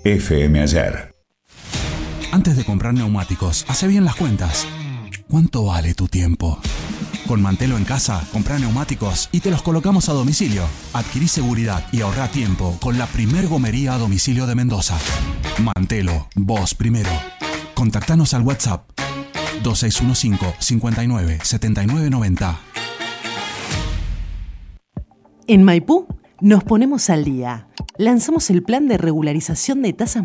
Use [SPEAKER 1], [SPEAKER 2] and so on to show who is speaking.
[SPEAKER 1] FM Ayer.
[SPEAKER 2] Antes de comprar neumáticos, hace bien las cuentas. ¿Cuánto vale tu tiempo? Con Mantelo en casa, comprá neumáticos y te los colocamos a domicilio. Adquirí seguridad y ahorrá tiempo con la primer gomería a domicilio de Mendoza. Mantelo, vos primero. Contactanos al WhatsApp 2615 59 79 90.
[SPEAKER 3] En Maipú nos ponemos al día. Lanzamos el plan de regularización de tasas